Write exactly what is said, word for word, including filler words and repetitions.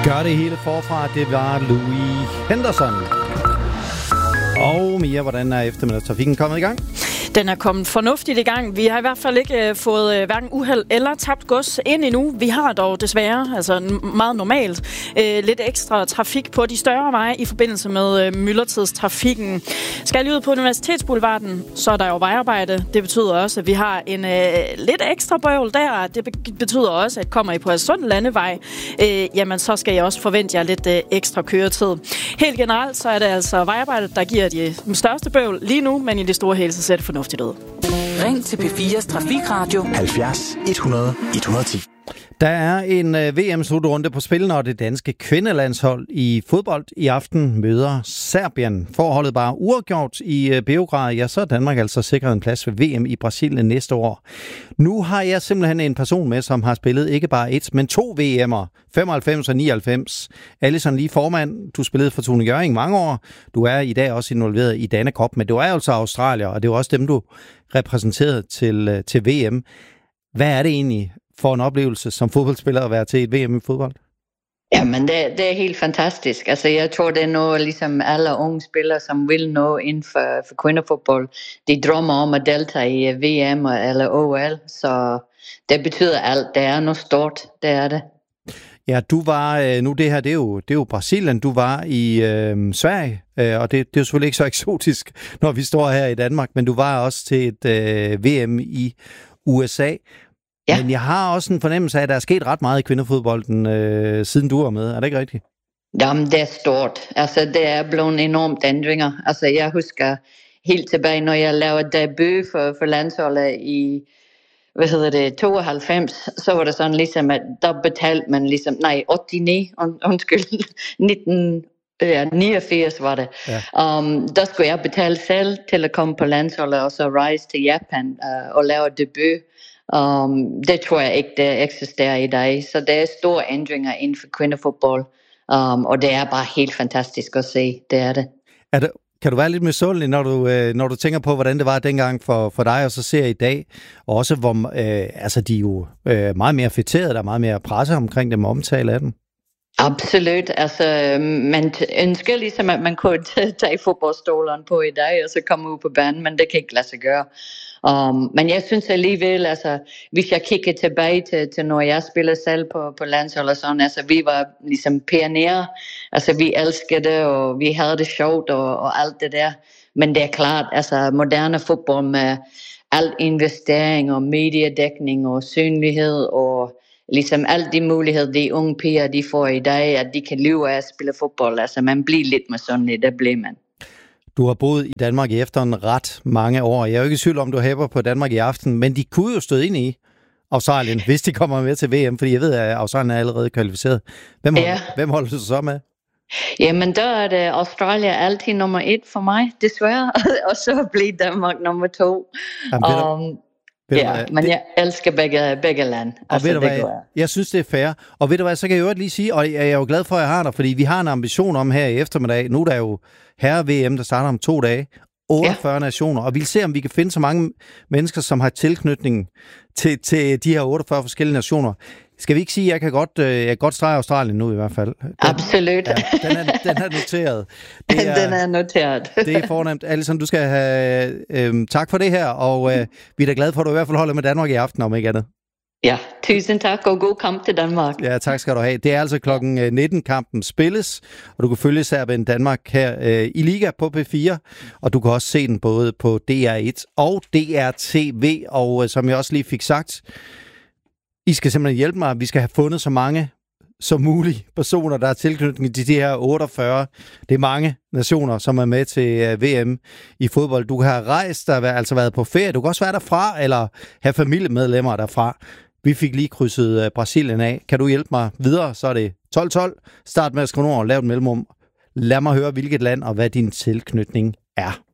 Gør det hele forfra, det var Louis Henderson. Og Mia, hvordan er eftermiddagstrafikken kommet i gang? Den er kommet fornuftigt i gang. Vi har i hvert fald ikke øh, fået øh, hverken uheld eller tabt gods ind endnu. Vi har dog desværre, altså n- meget normalt, øh, lidt ekstra trafik på de større veje i forbindelse med øh, myldretidstrafikken. Skal lige ud på Universitetsboulevarden, så er der jo vejarbejde. Det betyder også, at vi har en øh, lidt ekstra bøvl der. Det be- betyder også, at kommer I på Hadsund Landevej, øh, jamen så skal I også forvente jer lidt øh, ekstra køretid. Helt generelt, så er det altså vejarbejde, der giver de største bøvl lige nu, men i det store hele, så ser det fornuftigt ud. Ring til P fires Trafikradio halvfjerds hundrede et hundrede og ti. Der er en uh, V M-slutrunde på spil, når det danske kvindelandshold i fodbold i aften møder Serbien. Forholdet bare uafgjort i uh, Beograd, ja, så er Danmark altså sikret en plads ved V M i Brasilien næste år. Nu har jeg simpelthen en person med, som har spillet ikke bare et, men to V M'er, femoghalvfems og nioghalvfems. Alison lige formand, du spillede for Tune Hjørring mange år. Du er i dag også involveret i Dana Cup, men du er altså Australier, og det er også dem, du repræsenterede til, til V M. Hvad er det egentlig for en oplevelse som fodboldspiller at være til et V M i fodbold? Jamen, det, det er helt fantastisk. Altså, jeg tror, det er noget, ligesom alle unge spillere, som vil nå inden for, for kvindefodbold. De drømmer om at deltage i V M eller O L, så det betyder alt. Det er noget stort, det er det. Ja, du var, nu det her, det er jo, det er jo Brasilien, du var i øh, Sverige, øh, og det, det er jo selvfølgelig ikke så eksotisk, når vi står her i Danmark, men du var også til et øh, V M i U S A. Ja. Men jeg har også en fornemmelse af, at der er sket ret meget i kvindefodbolden, øh, siden du var med. Er det ikke rigtigt? Jamen, det er stort. Altså, det er blevet enormt ændringer. Altså, jeg husker helt tilbage, når jeg lavede debut for, for landsholdet i, hvad hedder det, tooghalvfems, så var det sådan ligesom, at der betalte man ligesom, nej, otteogtres, und, undskyld, nitten, ja, niogfirs var det. Ja. Um, der skulle jeg betale selv til at komme på landsholdet, og så rejse til Japan uh, og lave debut. Um, det tror jeg ikke, det eksisterer i dag. Så der er store ændringer inden for kvindefodbold, um, og det er bare helt fantastisk at se. Det er det. Er det Kan du være lidt misundelig, når du, øh, når du tænker på, hvordan det var dengang for, for dig, og så ser i dag, og også hvor øh, altså, de er jo øh, meget mere fætterede, der er meget mere presse omkring dem, omtale af dem? Absolut. Altså, man ønsker ligesom, at man kunne tage fodboldstoleren på i dag, og så komme ud på banen, men det kan ikke lade sig gøre. Um, men jeg synes alligevel, altså, hvis jeg kigger tilbage til, til når jeg spillede selv på, på landshold og sådan, altså, vi var ligesom pionerer, altså, vi elskede det, og vi havde det sjovt, og, og alt det der. Men det er klart, altså, moderne fodbold med al investering og mediedækning og synlighed og ligesom alle de muligheder, de unge piger, de får i dag, at de kan leve af at spille fodbold. Altså, man bliver lidt med sådan lidt, det bliver man. Du har boet i Danmark i efterhånden ret mange år. Jeg er jo ikke i tvivl om, du hæpper på Danmark i aften, men de kunne jo støde ind i Australien, hvis de kommer med til V M, fordi jeg ved, at Australien er allerede kvalificeret. Hvem, ja. hold, hvem holder du så med? Jamen, der er det Australien altid nummer et for mig, desværre, og så bliver Danmark nummer to. Jamen, um, Ja, du, men det, jeg elsker begge, begge lande. Altså, ved du hvad, jeg. jeg synes, det er fair. Og ved du hvad, så kan jeg jo lige sige, og jeg er jo glad for, at jeg har dig, fordi vi har en ambition om her i eftermiddag. Nu er der jo herre-V M, der starter om to dage. otteogfyrre ja. nationer, og vi vil se, om vi kan finde så mange mennesker, som har tilknytning til, til de her otteogfyrre forskellige nationer. Skal vi ikke sige, at jeg kan godt, jeg kan godt strege Australien nu i hvert fald? Den, Absolut. Ja, den, er, den er noteret. Det er, den er noteret. Det er fornemt. Alison, du skal have øhm, tak for det her, og øh, vi er da glade for, at du i hvert fald holder med Danmark i aften, om ikke andet. Ja, tusind tak, og god kamp til Danmark. Ja, tak skal du have. Det er altså klokken nitten, kampen spilles, og du kan følge Serbien Danmark her øh, i Liga på P fire, og du kan også se den både på D R et og D R T V, og øh, som jeg også lige fik sagt, I skal simpelthen hjælpe mig, vi skal have fundet så mange som muligt personer, der er tilknytning til de her otteogfyrre. Det er mange nationer, som er med til V M i fodbold. Du kan have rejst, der har altså været på ferie. Du kan også være derfra, eller have familiemedlemmer derfra. Vi fik lige krydset Brasilien af. Kan du hjælpe mig videre? Så er det tolv tolv. Start med at skrive ord og lave et mellemrum. Lad mig høre, hvilket land og hvad din tilknytning er.